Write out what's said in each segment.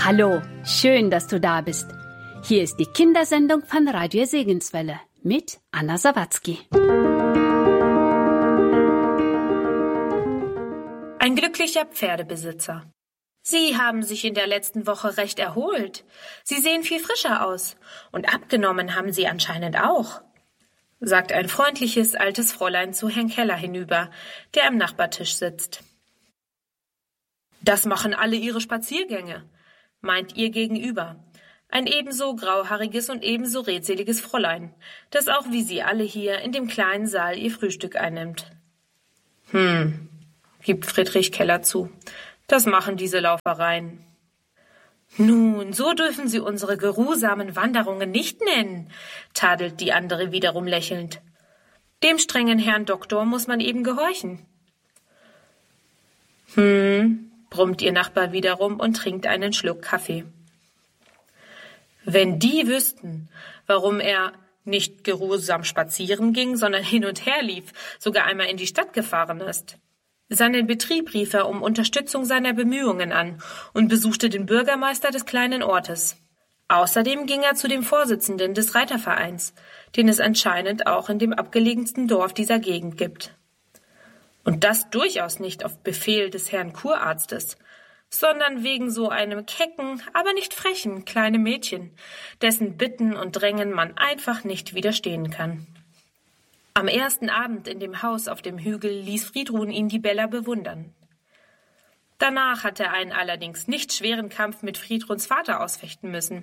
Hallo, schön, dass du da bist. Hier ist die Kindersendung von Radio Segenswelle mit Anna Sawatzki. Ein glücklicher Pferdebesitzer. Sie haben sich in der letzten Woche recht erholt. Sie sehen viel frischer aus. Und abgenommen haben Sie anscheinend auch, sagt ein freundliches altes Fräulein zu Herrn Keller hinüber, der am Nachbartisch sitzt. Das machen alle Ihre Spaziergänge, meint ihr Gegenüber. Ein ebenso grauhaariges und ebenso redseliges Fräulein, das auch wie Sie alle hier in dem kleinen Saal ihr Frühstück einnimmt. Gibt Friedrich Keller zu. Das machen diese Laufereien. Nun, so dürfen Sie unsere geruhsamen Wanderungen nicht nennen, tadelt die andere wiederum lächelnd. Dem strengen Herrn Doktor muss man eben gehorchen. Brummt ihr Nachbar wiederum und trinkt einen Schluck Kaffee. Wenn die wüssten, warum er nicht geruhsam spazieren ging, sondern hin und her lief, sogar einmal in die Stadt gefahren ist. Seinen Betrieb rief er um Unterstützung seiner Bemühungen an und besuchte den Bürgermeister des kleinen Ortes. Außerdem ging er zu dem Vorsitzenden des Reitervereins, den es anscheinend auch in dem abgelegensten Dorf dieser Gegend gibt. Und das durchaus nicht auf Befehl des Herrn Kurarztes, sondern wegen so einem kecken, aber nicht frechen kleinen Mädchen, dessen Bitten und Drängen man einfach nicht widerstehen kann. Am ersten Abend in dem Haus auf dem Hügel ließ Friedrun ihn die Bella bewundern. Danach hat er einen allerdings nicht schweren Kampf mit Friedruns Vater ausfechten müssen.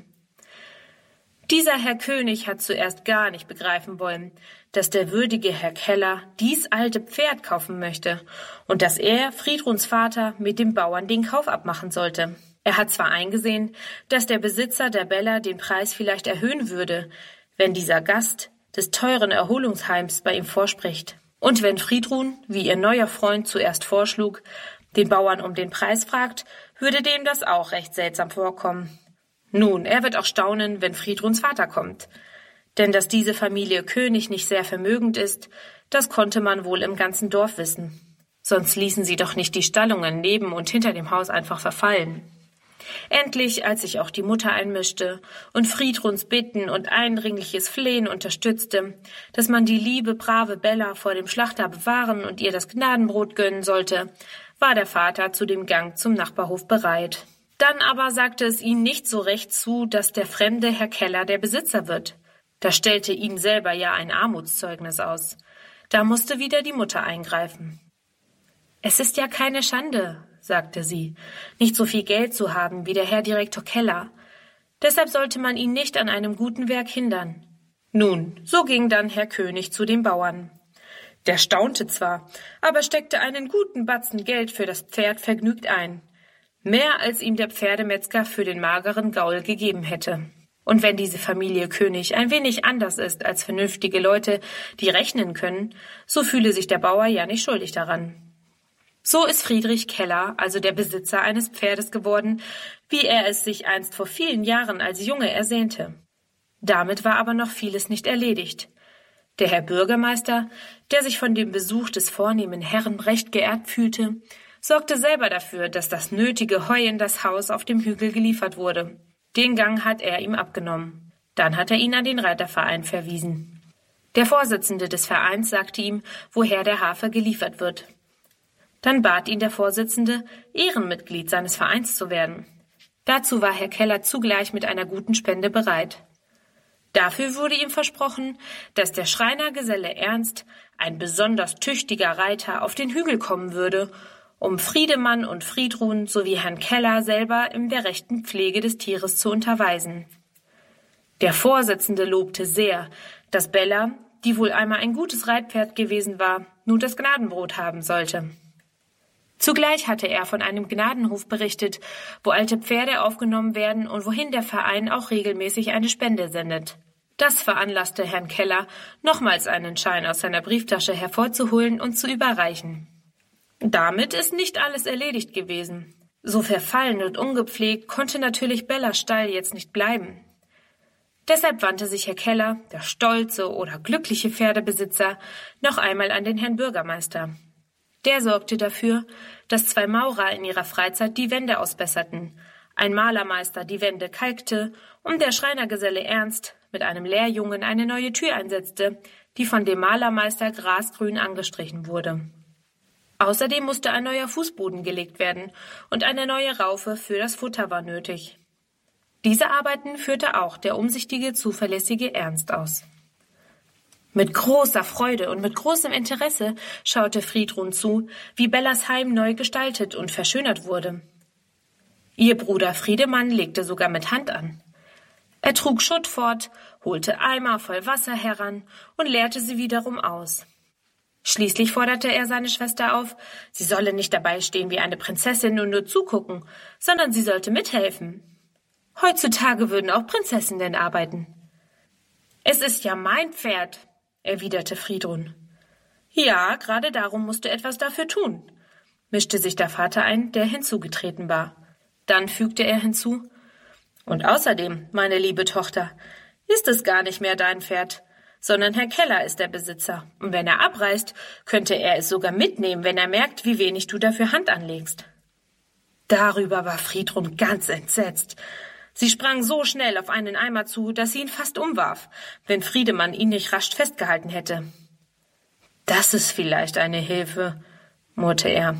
Dieser Herr König hat zuerst gar nicht begreifen wollen, dass der würdige Herr Keller dies alte Pferd kaufen möchte und dass er, Friedruns Vater, mit dem Bauern den Kauf abmachen sollte. Er hat zwar eingesehen, dass der Besitzer der Bella den Preis vielleicht erhöhen würde, wenn dieser Gast des teuren Erholungsheims bei ihm vorspricht. Und wenn Friedrun, wie ihr neuer Freund zuerst vorschlug, den Bauern um den Preis fragt, würde dem das auch recht seltsam vorkommen. Nun, er wird auch staunen, wenn Friedruns Vater kommt. Denn dass diese Familie König nicht sehr vermögend ist, das konnte man wohl im ganzen Dorf wissen. Sonst ließen sie doch nicht die Stallungen neben und hinter dem Haus einfach verfallen. Endlich, als sich auch die Mutter einmischte und Friedruns Bitten und eindringliches Flehen unterstützte, dass man die liebe, brave Bella vor dem Schlachter bewahren und ihr das Gnadenbrot gönnen sollte, war der Vater zu dem Gang zum Nachbarhof bereit. Dann aber sagte es ihm nicht so recht zu, dass der fremde Herr Keller der Besitzer wird. Da stellte ihm selber ja ein Armutszeugnis aus. Da musste wieder die Mutter eingreifen. »Es ist ja keine Schande«, sagte sie, »nicht so viel Geld zu haben wie der Herr Direktor Keller. Deshalb sollte man ihn nicht an einem guten Werk hindern.« Nun, so ging dann Herr König zu dem Bauern. Der staunte zwar, aber steckte einen guten Batzen Geld für das Pferd vergnügt ein. Mehr als ihm der Pferdemetzger für den mageren Gaul gegeben hätte. Und wenn diese Familie König ein wenig anders ist als vernünftige Leute, die rechnen können, so fühle sich der Bauer ja nicht schuldig daran. So ist Friedrich Keller also der Besitzer eines Pferdes geworden, wie er es sich einst vor vielen Jahren als Junge ersehnte. Damit war aber noch vieles nicht erledigt. Der Herr Bürgermeister, der sich von dem Besuch des vornehmen Herrn recht geehrt fühlte, sorgte selber dafür, dass das nötige Heu in das Haus auf dem Hügel geliefert wurde. Den Gang hat er ihm abgenommen. Dann hat er ihn an den Reiterverein verwiesen. Der Vorsitzende des Vereins sagte ihm, woher der Hafer geliefert wird. Dann bat ihn der Vorsitzende, Ehrenmitglied seines Vereins zu werden. Dazu war Herr Keller zugleich mit einer guten Spende bereit. Dafür wurde ihm versprochen, dass der Schreinergeselle Ernst, ein besonders tüchtiger Reiter, auf den Hügel kommen würde, um Friedemann und Friedrun sowie Herrn Keller selber in der rechten Pflege des Tieres zu unterweisen. Der Vorsitzende lobte sehr, dass Bella, die wohl einmal ein gutes Reitpferd gewesen war, nun das Gnadenbrot haben sollte. Zugleich hatte er von einem Gnadenhof berichtet, wo alte Pferde aufgenommen werden und wohin der Verein auch regelmäßig eine Spende sendet. Das veranlasste Herrn Keller, nochmals einen Schein aus seiner Brieftasche hervorzuholen und zu überreichen. Damit ist nicht alles erledigt gewesen. So verfallen und ungepflegt konnte natürlich Bellas Stall jetzt nicht bleiben. Deshalb wandte sich Herr Keller, der stolze oder glückliche Pferdebesitzer, noch einmal an den Herrn Bürgermeister. Der sorgte dafür, dass 2 Maurer in ihrer Freizeit die Wände ausbesserten, ein Malermeister die Wände kalkte und der Schreinergeselle Ernst mit einem Lehrjungen eine neue Tür einsetzte, die von dem Malermeister grasgrün angestrichen wurde. Außerdem musste ein neuer Fußboden gelegt werden und eine neue Raufe für das Futter war nötig. Diese Arbeiten führte auch der umsichtige, zuverlässige Ernst aus. Mit großer Freude und mit großem Interesse schaute Friedrun zu, wie Bellas Heim neu gestaltet und verschönert wurde. Ihr Bruder Friedemann legte sogar mit Hand an. Er trug Schutt fort, holte Eimer voll Wasser heran und leerte sie wiederum aus. Schließlich forderte er seine Schwester auf, sie solle nicht dabei stehen wie eine Prinzessin und nur zugucken, sondern sie sollte mithelfen. Heutzutage würden auch Prinzessinnen arbeiten. »Es ist ja mein Pferd«, erwiderte Friedrun. »Ja, gerade darum musst du etwas dafür tun«, mischte sich der Vater ein, der hinzugetreten war. Dann fügte er hinzu, »Und außerdem, meine liebe Tochter, ist es gar nicht mehr dein Pferd, sondern Herr Keller ist der Besitzer, und wenn er abreist, könnte er es sogar mitnehmen, wenn er merkt, wie wenig du dafür Hand anlegst.« Darüber war Friedrun ganz entsetzt. Sie sprang so schnell auf einen Eimer zu, dass sie ihn fast umwarf, wenn Friedemann ihn nicht rasch festgehalten hätte. »Das ist vielleicht eine Hilfe«, murrte er.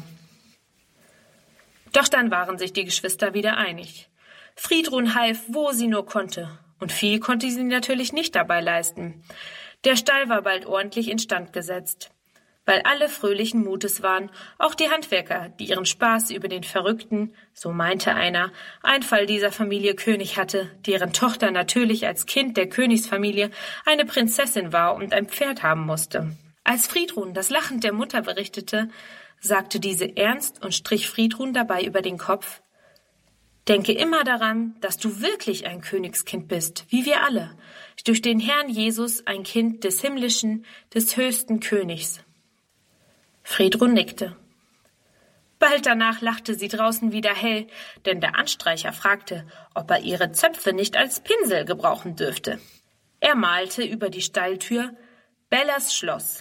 Doch dann waren sich die Geschwister wieder einig. Friedrun half, wo sie nur konnte, und viel konnte sie natürlich nicht dabei leisten. Der Stall war bald ordentlich instand gesetzt. Weil alle fröhlichen Mutes waren, auch die Handwerker, die ihren Spaß über den verrückten, so meinte einer, Einfall dieser Familie König hatte, deren Tochter natürlich als Kind der Königsfamilie eine Prinzessin war und ein Pferd haben musste. Als Friedrun das Lachen der Mutter berichtete, sagte diese ernst und strich Friedrun dabei über den Kopf: »Denke immer daran, dass du wirklich ein Königskind bist, wie wir alle, durch den Herrn Jesus ein Kind des himmlischen, des höchsten Königs.« Friedrun nickte. Bald danach lachte sie draußen wieder hell, denn der Anstreicher fragte, ob er ihre Zöpfe nicht als Pinsel gebrauchen dürfte. Er malte über die Stalltür »Bellas Schloss«.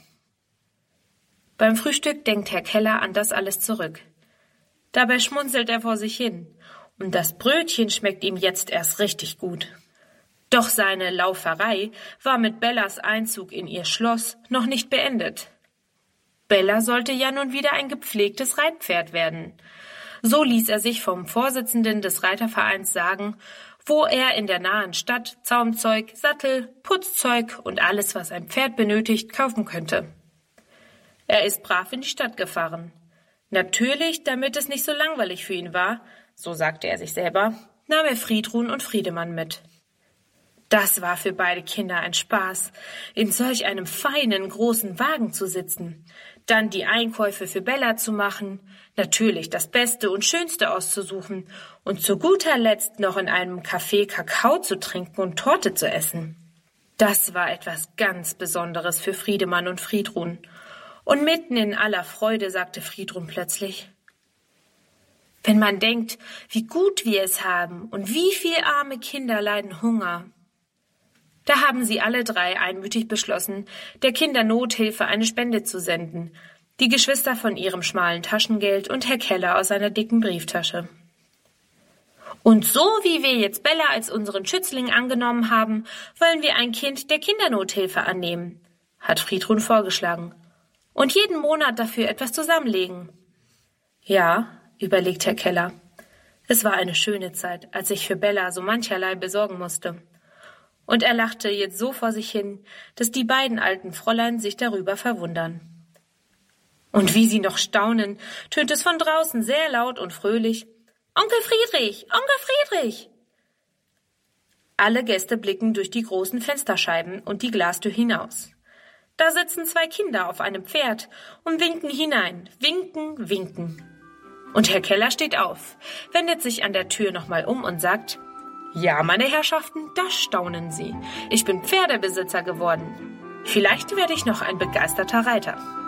Beim Frühstück denkt Herr Keller an das alles zurück. Dabei schmunzelt er vor sich hin, und das Brötchen schmeckt ihm jetzt erst richtig gut. Doch seine Lauferei war mit Bellas Einzug in ihr Schloss noch nicht beendet. Bella sollte ja nun wieder ein gepflegtes Reitpferd werden. So ließ er sich vom Vorsitzenden des Reitervereins sagen, wo er in der nahen Stadt Zaumzeug, Sattel, Putzzeug und alles, was ein Pferd benötigt, kaufen könnte. Er ist brav in die Stadt gefahren. Natürlich, damit es nicht so langweilig für ihn war, so sagte er sich selber, nahm er Friedrun und Friedemann mit. Das war für beide Kinder ein Spaß, in solch einem feinen, großen Wagen zu sitzen, dann die Einkäufe für Bella zu machen, natürlich das Beste und Schönste auszusuchen und zu guter Letzt noch in einem Café Kakao zu trinken und Torte zu essen. Das war etwas ganz Besonderes für Friedemann und Friedrun. Und mitten in aller Freude sagte Friedrun plötzlich: »Wenn man denkt, wie gut wir es haben und wie viele arme Kinder leiden Hunger.« Da haben sie alle drei einmütig beschlossen, der Kindernothilfe eine Spende zu senden, die Geschwister von ihrem schmalen Taschengeld und Herr Keller aus seiner dicken Brieftasche. »Und so wie wir jetzt Bella als unseren Schützling angenommen haben, wollen wir ein Kind der Kindernothilfe annehmen«, hat Friedrun vorgeschlagen, »und jeden Monat dafür etwas zusammenlegen.« »Ja«, überlegt Herr Keller, »es war eine schöne Zeit, als ich für Bella so mancherlei besorgen musste.« Und er lachte jetzt so vor sich hin, dass die beiden alten Fräulein sich darüber verwundern. Und wie sie noch staunen, tönt es von draußen sehr laut und fröhlich: »Onkel Friedrich! Onkel Friedrich!« Alle Gäste blicken durch die großen Fensterscheiben und die Glastür hinaus. Da sitzen zwei Kinder auf einem Pferd und winken hinein, winken, winken. Und Herr Keller steht auf, wendet sich an der Tür nochmal um und sagt: »Ja, meine Herrschaften, da staunen Sie. Ich bin Pferdebesitzer geworden. Vielleicht werde ich noch ein begeisterter Reiter.«